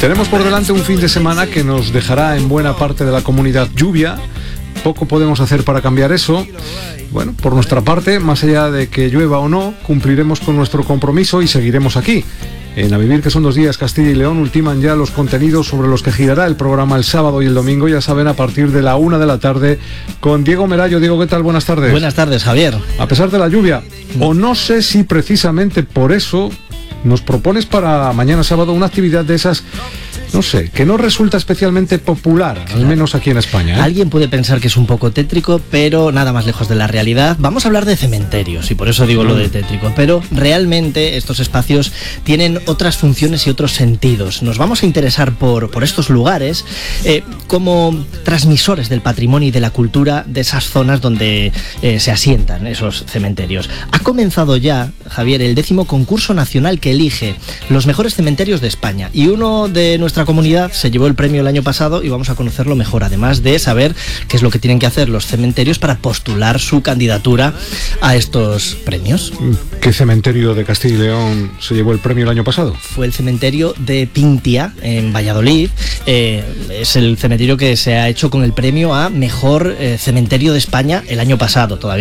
Tenemos por delante un fin de semana que nos dejará en buena parte de la comunidad lluvia. Poco podemos hacer para cambiar eso. Bueno, por nuestra parte, más allá de que llueva o no, cumpliremos con nuestro compromiso y seguiremos aquí. En A Vivir, que son 2 días, Castilla y León, ultiman ya los contenidos sobre los que girará el programa el sábado y el domingo, ya saben, a partir de la 1 de la tarde, con Diego Merayo. Diego, ¿qué tal? Buenas tardes. Buenas tardes, Javier. A pesar de la lluvia, o no sé si precisamente por eso nos propones para mañana sábado una actividad de esas, no sé, que no resulta especialmente popular, al menos aquí en España, ¿eh? Alguien puede pensar que es un poco tétrico, pero nada más lejos de la realidad. Vamos a hablar de cementerios, y por eso digo lo de tétrico, pero realmente estos espacios tienen otras funciones y otros sentidos. Nos vamos a interesar por estos lugares como transmisores del patrimonio y de la cultura de esas zonas donde se asientan esos cementerios. Ha comenzado ya, Javier, el 10º concurso nacional que elige los mejores cementerios de España, y uno de nuestra comunidad se llevó el premio el año pasado y vamos a conocerlo mejor, además de saber qué es lo que tienen que hacer los cementerios para postular su candidatura a estos premios. ¿Qué cementerio de Castilla y León se llevó el premio el año pasado? Fue el cementerio de Pintia, en Valladolid. Es el cementerio que se ha hecho con el premio a mejor cementerio de España el año pasado. Todavía